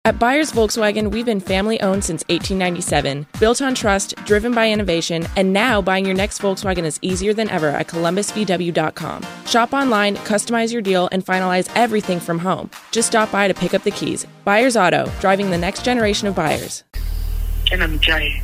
At Byers Volkswagen, we've been family-owned since 1897, built on trust, driven by innovation, and now buying your next Volkswagen is easier than ever at columbusvw.com. Shop online, customize your deal, and finalize everything from home. Just stop by to pick up the keys. Byers Auto, driving the next generation of buyers. And I'm Jai.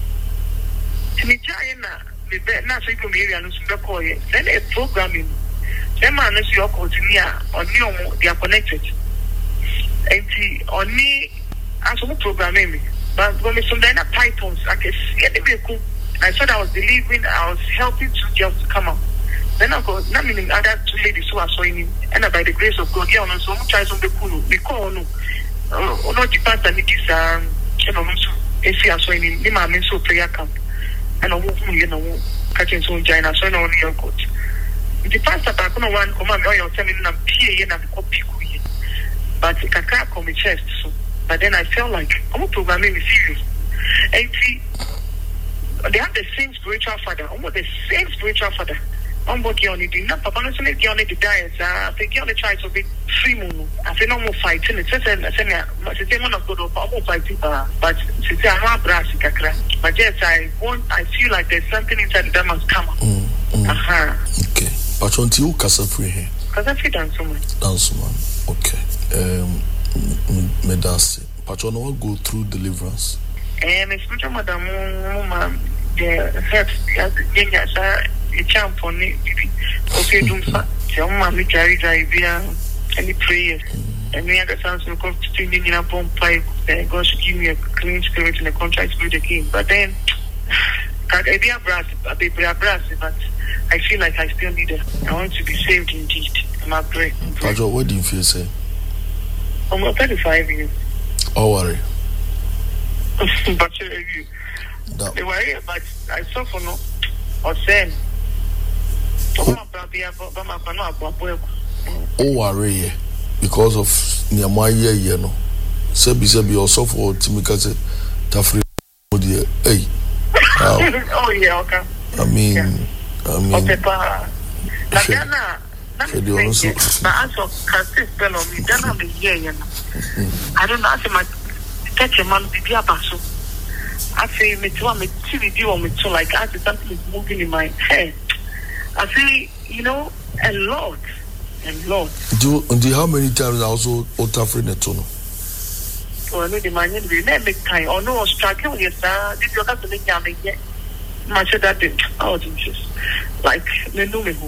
Na so ko area no so be call ye then a programming them man is your continue on you they are connected and only as some programming but when me some data pythons I can see the I thought I was delivering, I was helping two girls to come up. Then I got not meaning other two ladies who are showing and by the grace of God yeah on so try some cool we call no not the pastor need this you know so if you are showing me my men so prayer camp and I won't, you know, catching some China, so no your coach. The pastor back on one command, or you're telling them PA and copy. But it can't come in chest. So, but then I felt like I'm programming serious. And see, they have the same spiritual father, almost the same spiritual father. I'm working on it. Not Papa, not only on the diet. I think you only try to be free moon. I say no more fighting. It's just a man of God. I'm more fighting, but it's a hard brass. But yes, I feel like there's something inside that must come. Okay. But until you casa free here. Because I feel dance so much. Dance man. Okay. Medasi. But you know go through deliverance. It's much more than the head. A champ on it. Okay, don't mommy carry any prayers. And we understand some continuing in a bomb pipe. God should give me a clean spirit and a contrite spirit again. But then, I be a brass, but I feel like I still need it. I want to be saved indeed. I'm a prayer. Pajo, what do you feel say? I'm 35 years. Oh, worry. But they worry, but I suffer no. Or send. Oh, worry because of Niamaya, you know. Sebi also for Timikaze Tafri. Hey. Oh, yeah, okay. I mean, okay, pa. Lagana. I don't know. I my catch a man be a basso. I say me too. I'm a TV on me too. Like I something is moving in my head. I feel, you know, a lot. Do how many times I also Otafri Netono? Well, no, the man will never make time. Or no, strike on your side. Did you have to make yam yet? Much of that, I was just like, they know me who.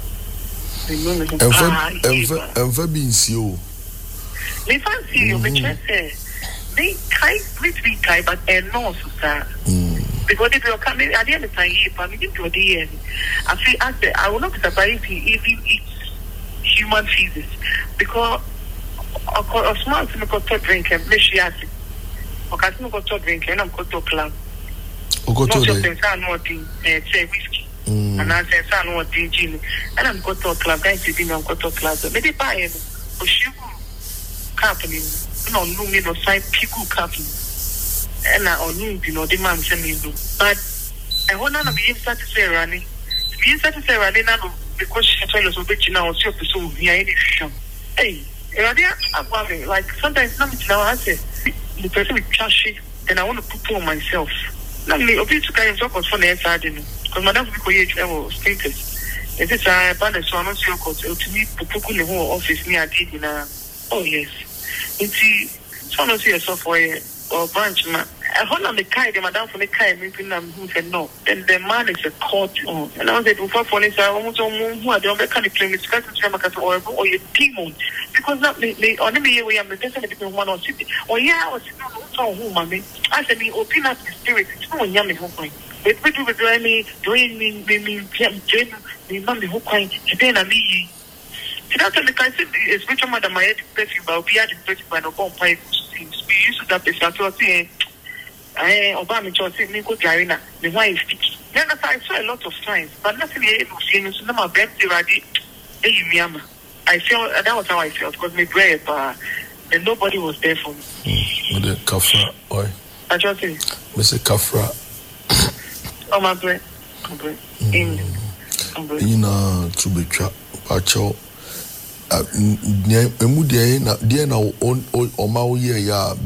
And for being so. They fancy you, but you say, they kind, but no, sir. Because if you're coming at the end of the year, I mean, into the end, I will not be surprised if you eat human feces. Because a small thing got to drink and bless you. Or can't go to drink and I'm going to club. Not just in San Martin, say whiskey. And I say San Martin gin. And I'm going to a club, guys, to dinner, I'm going to a club. Maybe buy him for sugar company. No, me no side people company. And I knew, you know, the man sent me. But I want to be satisfied running. Be satisfied running now because she told us a bit now, so we are in the hey, like sometimes now I say the person with trashy, and I want to put on myself. Now, me, okay, to kind of talk for the inside, because Madame Vicoye status. It is a band so I'm not sure to me, Puku in the whole office near did oh, yes. It's one of your software or branch man. I hold on the kind, the madam for the kind, maybe who said no. Then the man is a court. And I was able to phone is almost who are the other kind of claim it's got to or a demon. Because not the only way I'm the definitely between one or city. Or yeah, I was not who, mommy. I said, me open up the spirit. It's no yummy who point. But we do doing me, mommy who point. Then I mean, that's the kind of spiritual mother, my head, but we are the by the bomb pipe. We used to that person. Obama Johnson, Nico Jarina, the wife sticky. Then I saw a lot of signs, but nothing able to see me. So now my bed, I felt that was how I felt because my brave, and nobody was there for me. The Kafra, oi. I just say, Mr. Kafra. Oh, my bread. You know, to be trapped, Pacho. emu deɛ na deɛ na ɔma wo yɛ ya